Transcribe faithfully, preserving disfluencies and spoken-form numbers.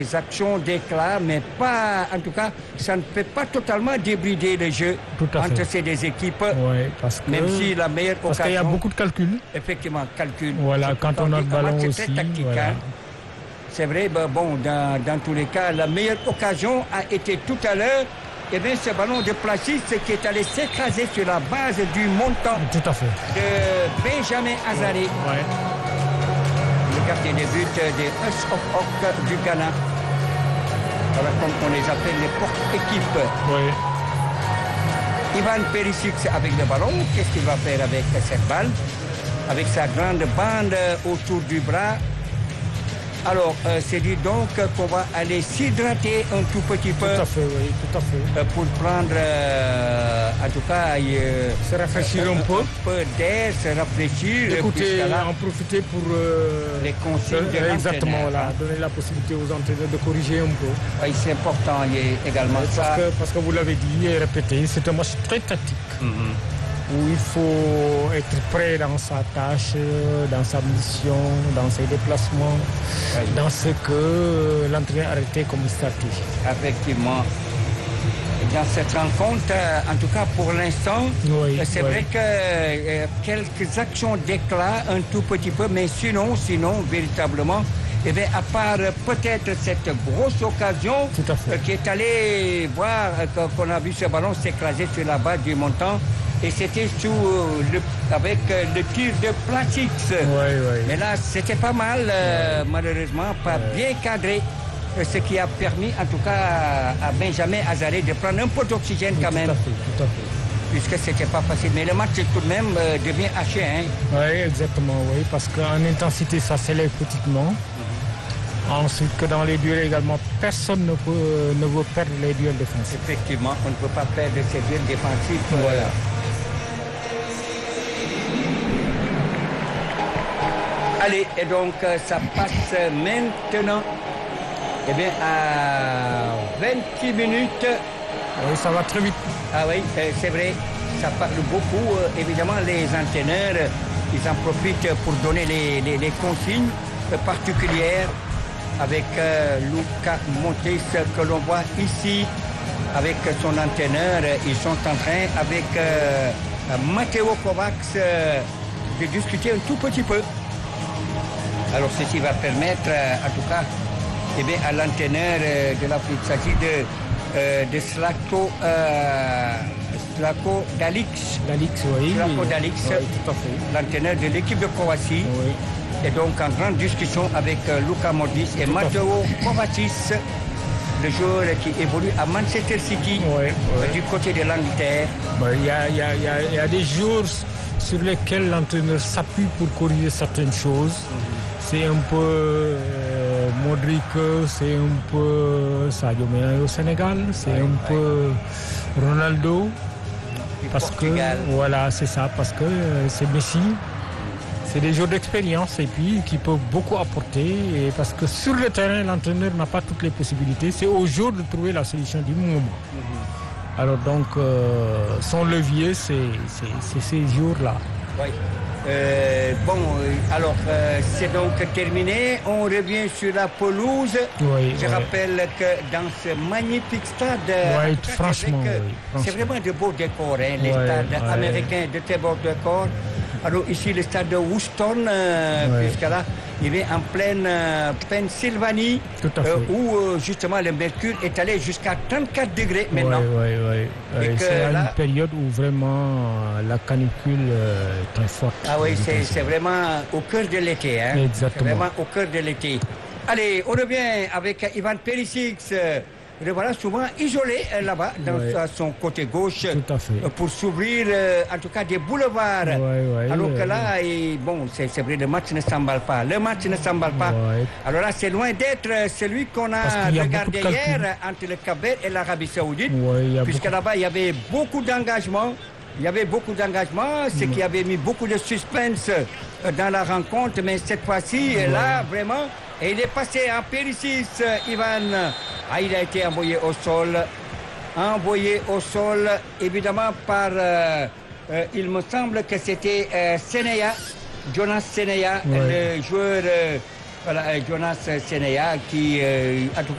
Des actions d'éclat, mais pas, en tout cas, ça ne peut pas totalement débrider le jeu entre ces deux équipes. Ouais, parce que, même si la meilleure parce occasion. qu'il y a beaucoup de calculs. Effectivement, calcul. Voilà, quand on a le ballon aussi. C'est très tactique. Voilà. Hein. C'est vrai, ben, bon, dans, dans tous les cas, la meilleure occasion a été tout à l'heure. Et bien, ce ballon de Placide qui est allé s'écraser sur la base du montant Tout à fait. de Benjamin Hazaré. Ouais. Le gardien de but des Us of Oak du Ghana. Voilà, comme on les appelle les porte-équipes. Oui. Ivan Perisic avec le ballon. Qu'est-ce qu'il va faire avec cette balle? Avec sa grande bande autour du bras. Alors, euh, c'est dit donc qu'on va aller s'hydrater un tout petit peu. Tout à fait, oui, tout à fait. Euh, pour prendre, euh, en tout cas, euh, se rafraîchir un, un peu. Un peu d'air, se rafraîchir. Écoutez, en profiter pour euh, les consignes de euh, exactement, voilà, donner la possibilité aux entraîneurs de corriger un peu. Oui, c'est important également parce ça. Que, parce que vous l'avez dit et répété, c'est un match très tactique. Mm-hmm. Où il faut être prêt dans sa tâche, dans sa mission, dans ses déplacements, oui. Dans ce que l'entraîneur a arrêté comme stratégie. Effectivement. Dans cette rencontre, en tout cas pour l'instant, oui, c'est oui. vrai que euh, quelques actions d'éclat un tout petit peu, mais sinon, sinon, véritablement, eh bien, à part peut-être cette grosse occasion euh, qui est allée voir euh, qu'on a vu ce ballon s'écraser sur la base du montant. Et c'était sous le, avec le tir de Platix. Oui, oui. Mais là, c'était pas mal, euh, malheureusement, pas oui. bien cadré. Ce qui a permis, en tout cas, à Benjamin Hazaré de prendre un peu d'oxygène quand tout même. À fait, tout à fait. Puisque c'était pas facile. Mais le match, tout de même, euh, devient haché. Hein. Oui, exactement, oui. Parce qu'en intensité, ça s'élève petitement. Mm-hmm. Ensuite, que dans les duels également, personne ne peut, euh, ne veut perdre les duels défensifs. Effectivement, on ne peut pas perdre ces duels défensifs. Voilà. Euh, Allez, et donc ça passe maintenant eh bien, à vingt-six minutes. Oui, ça va très vite. Ah oui, c'est vrai, ça parle beaucoup. Évidemment, les entraîneurs, ils en profitent pour donner les, les, les consignes particulières avec euh, Luca Montes que l'on voit ici, avec son entraîneur. Ils sont en train, avec euh, Matteo Kovacs, euh, de discuter un tout petit peu. Alors ceci va permettre, euh, en tout cas, eh bien, à l'entraîneur euh, de l'Afrique, il s'agit de, euh, de Slatko, euh, Slatko Dalic. Dalic, oui. Slatko Dalic, oui, tout à fait. L'entraîneur de l'équipe de Croatie. Oui. Et donc en grande discussion avec euh, Luka Modric et Matteo Kovacic, le joueur qui évolue à Manchester City, oui, oui. Euh, du côté de l'Angleterre. Il y a, y, a, y, a, y a des jours sur lesquels l'entraîneur s'appuie pour corriger certaines choses. Mm-hmm. C'est un peu euh, Modric, c'est un peu Sadio Mané au Sénégal, c'est ouais, un ouais. peu Ronaldo. Du parce Portugal. que voilà, c'est ça, parce que euh, c'est Messi. C'est des joueurs d'expérience et puis qui peuvent beaucoup apporter. Et parce que sur le terrain, l'entraîneur n'a pas toutes les possibilités. C'est au jour de trouver la solution du moment. Mm-hmm. Alors donc, euh, son levier, c'est, c'est, c'est ces jours-là. Oui. Euh, bon, alors euh, c'est donc terminé. On revient sur la pelouse. Oui, Je oui. rappelle que dans ce magnifique stade, oui, cas, franchement, c'est, oui, franchement, c'est vraiment de beaux décors, hein, les oui, stades oui. américains, de très beaux décors. Alors ici, le stade de Houston, euh, oui. puisque là, il est en pleine euh, Pennsylvanie, euh, où euh, justement le mercure est allé jusqu'à trente-quatre degrés maintenant. Oui, oui, oui. oui. C'est là... une période où vraiment la canicule est très forte. Ah oui, c'est, c'est vraiment au cœur de l'été. Hein. Exactement. C'est vraiment au cœur de l'été. Allez, on revient avec Ivan Perisic. Le voilà souvent isolé là-bas, dans oui. son côté gauche, pour s'ouvrir, en tout cas, des boulevards. Oui, oui, Alors que oui, là, et, bon, c'est, c'est vrai, le match ne s'emballe pas. Le match ne s'emballe pas. Oui. Alors là, c'est loin d'être celui qu'on a, a regardé hier entre le Cap-Vert et l'Arabie Saoudite, oui, puisque beaucoup... là-bas, il y avait beaucoup d'engagement. Il y avait beaucoup d'engagement, ce qui avait mis beaucoup de suspense dans la rencontre, mais cette fois-ci, ouais. là, vraiment, et il est passé en Perisic, Ivan. Ah, il a été envoyé au sol, envoyé au sol, évidemment par, euh, euh, il me semble que c'était euh, Seneya, Jonas Seneya, ouais. le joueur, euh, voilà, Jonas Seneya, qui, euh, en tout cas,